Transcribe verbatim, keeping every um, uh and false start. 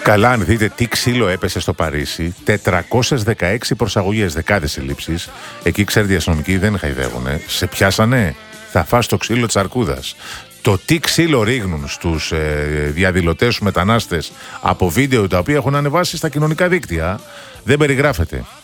Καλά, αν δείτε τι ξύλο έπεσε στο Παρίσι, τετρακόσιες δεκαέξι προσαγωγές, δεκάδες συλλήψεις. Εκεί, ξέρετε, οι αστυνομικοί δεν χαϊδεύουνε. Σε πιάσανε, θα φας το ξύλο της αρκούδας. Το τι ξύλο ρίχνουν στους ε, διαδηλωτές, στους μετανάστες από βίντεο τα οποία έχουν ανεβάσει στα κοινωνικά δίκτυα δεν περιγράφεται.